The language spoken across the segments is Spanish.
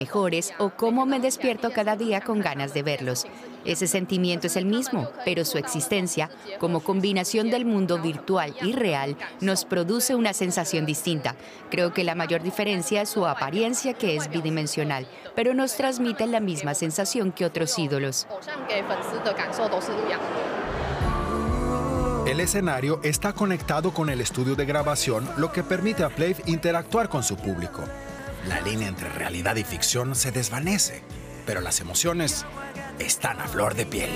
mejores o cómo me despierto cada día con ganas de verlos. Ese sentimiento es el mismo, pero su existencia, como combinación del mundo virtual y real, nos produce una sensación distinta. Creo que la mayor diferencia es su apariencia, que es bidimensional, pero nos transmite la misma sensación que otros ídolos. El escenario está conectado con el estudio de grabación, lo que permite a Playf interactuar con su público. La línea entre realidad y ficción se desvanece, pero las emociones están a flor de piel.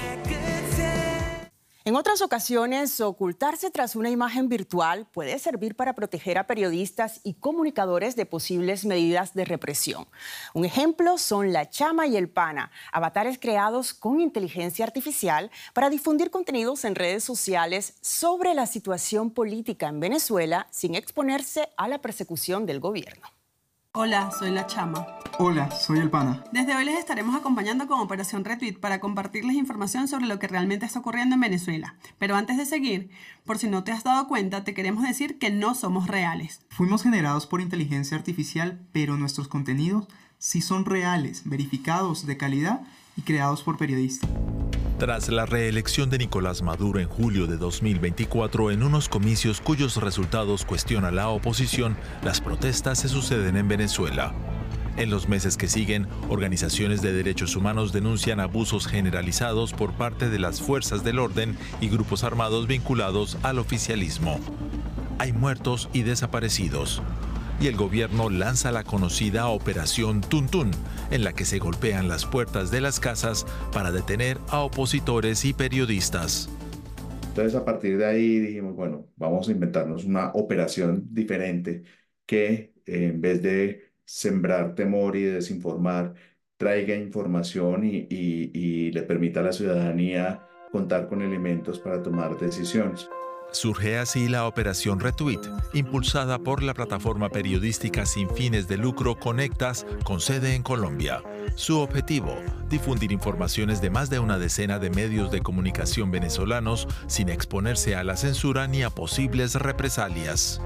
En otras ocasiones, ocultarse tras una imagen virtual puede servir para proteger a periodistas y comunicadores de posibles medidas de represión. Un ejemplo son la Chama y el Pana, avatares creados con inteligencia artificial para difundir contenidos en redes sociales sobre la situación política en Venezuela sin exponerse a la persecución del gobierno. Hola, soy la Chama. Hola, soy el Pana. Desde hoy les estaremos acompañando con Operación Retweet para compartirles información sobre lo que realmente está ocurriendo en Venezuela. Pero antes de seguir, por si no te has dado cuenta, te queremos decir que no somos reales. Fuimos generados por inteligencia artificial, pero nuestros contenidos sí son reales, verificados, de calidad y creados por periodistas. Tras la reelección de Nicolás Maduro en julio de 2024, en unos comicios cuyos resultados cuestiona la oposición, las protestas se suceden en Venezuela. En los meses que siguen, organizaciones de derechos humanos denuncian abusos generalizados por parte de las fuerzas del orden y grupos armados vinculados al oficialismo. Hay muertos y desaparecidos. Y el gobierno lanza la conocida Operación Tuntún, en la que se golpean las puertas de las casas para detener a opositores y periodistas. Entonces, a partir de ahí dijimos, bueno, vamos a inventarnos una operación diferente que en vez de sembrar temor y desinformar, traiga información y le permita a la ciudadanía contar con elementos para tomar decisiones. Surge así la Operación Retweet, impulsada por la plataforma periodística sin fines de lucro Conectas, con sede en Colombia. Su objetivo, difundir informaciones de más de una decena de medios de comunicación venezolanos sin exponerse a la censura ni a posibles represalias.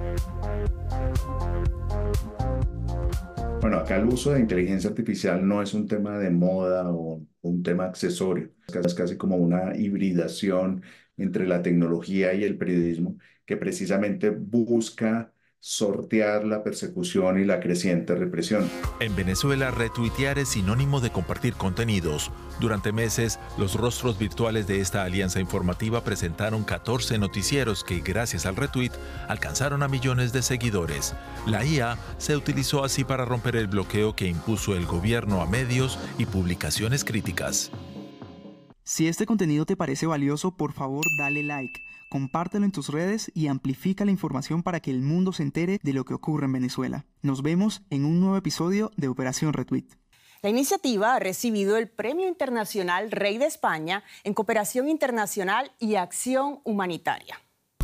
Bueno, acá el uso de inteligencia artificial no es un tema de moda o un tema accesorio. Es casi como una hibridación entre la tecnología y el periodismo que precisamente busca sortear la persecución y la creciente represión. En Venezuela, retuitear es sinónimo de compartir contenidos. Durante meses, los rostros virtuales de esta alianza informativa presentaron 14 noticieros que, gracias al retweet, alcanzaron a millones de seguidores. La IA se utilizó así para romper el bloqueo que impuso el gobierno a medios y publicaciones críticas. Si este contenido te parece valioso, por favor dale like, compártelo en tus redes y amplifica la información para que el mundo se entere de lo que ocurre en Venezuela. Nos vemos en un nuevo episodio de Operación Retweet. La iniciativa ha recibido el Premio Internacional Rey de España en Cooperación Internacional y Acción Humanitaria.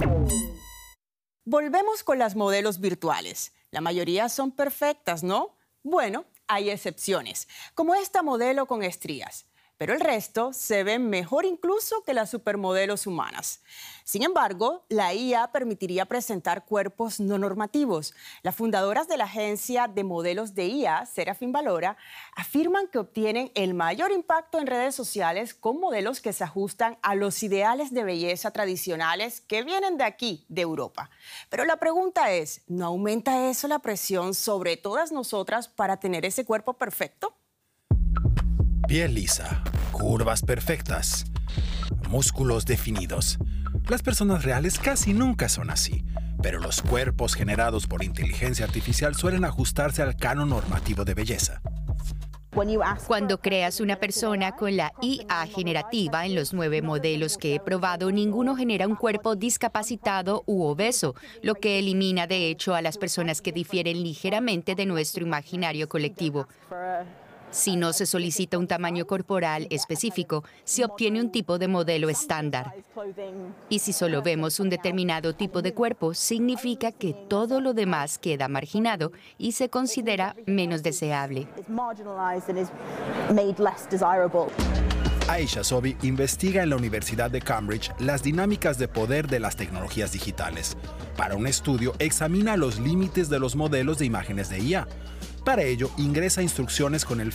Volvemos con las modelos virtuales. La mayoría son perfectas, ¿no? Bueno, hay excepciones, como esta modelo con estrías. Pero el resto se ven mejor incluso que las supermodelos humanas. Sin embargo, la IA permitiría presentar cuerpos no normativos. Las fundadoras de la agencia de modelos de IA, Serafin Valora, afirman que obtienen el mayor impacto en redes sociales con modelos que se ajustan a los ideales de belleza tradicionales que vienen de aquí, de Europa. Pero la pregunta es, ¿no aumenta eso la presión sobre todas nosotras para tener ese cuerpo perfecto? Piel lisa, curvas perfectas, músculos definidos. Las personas reales casi nunca son así, pero los cuerpos generados por inteligencia artificial suelen ajustarse al canon normativo de belleza. Cuando creas una persona con la IA generativa, en los 9 modelos que he probado, ninguno genera un cuerpo discapacitado u obeso, lo que elimina de hecho a las personas que difieren ligeramente de nuestro imaginario colectivo. Si no se solicita un tamaño corporal específico, se obtiene un tipo de modelo estándar. Y si solo vemos un determinado tipo de cuerpo, significa que todo lo demás queda marginado y se considera menos deseable. Aisha Sobi investiga en la Universidad de Cambridge las dinámicas de poder de las tecnologías digitales. Para un estudio, examina los límites de los modelos de imágenes de IA. Para ello, ingresa instrucciones con el